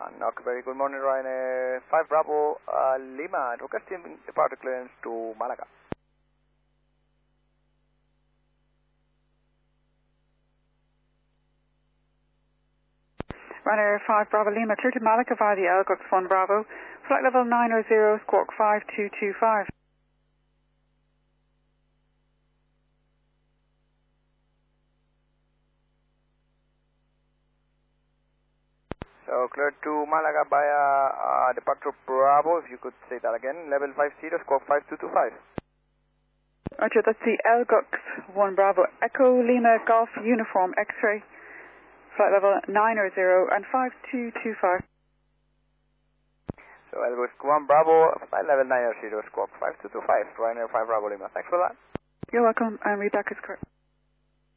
Knock, very good morning, Ryanair 5 Bravo Lima, requesting departure clearance to Malaga. Ryanair 5 Bravo Lima, clear to Malaga via the Elgux 1 Bravo, flight level 900, squawk 5225. So clear to Malaga via departure Bravo, if you could say that again, level 50, squawk 5225. Roger, that's the Elgux 1 Bravo, Echo Lima Golf Uniform X-ray, flight level 900 and 5225. So Elgux 1 Bravo, flight level 900, squawk 5225, Ryanair 5 Bravo Lima. Thanks for that. You're welcome, and read back is correct.